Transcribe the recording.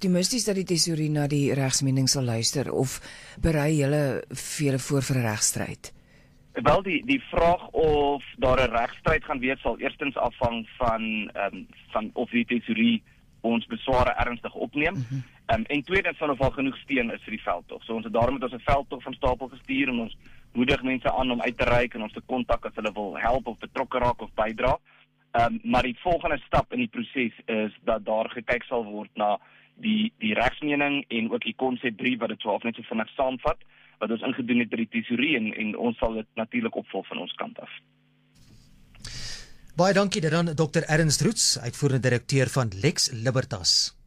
optimisties dat die tesourier na die regsmening sal luister of berei julle vir julle voor vir 'n regstryd? Wel, die vraag of daar 'n regstryd gaan wees sal eerstens afhang van of die tesourier ons besware ernstig opneem. En tweedens van of al genoeg steun is vir die veldtog. So ons het daarom met ons 'n veldtog van stapel gestuur en ons moedig mense aan om uit te reik en ons te kontak as hulle wil help of betrokke raak of bydra. Maar die volgende stap in die proses is dat daar gekyk sal word na die regsmening en ook die konsepbrief wat dit so half net so vinnig saamvat, wat ons ingedoen het by die tesourier en ons sal dit natuurlik opvolg van ons kant af. Baie dankie dit aan Dr. Ernst Roets, uitvoerende direkteur van Lex Libertas.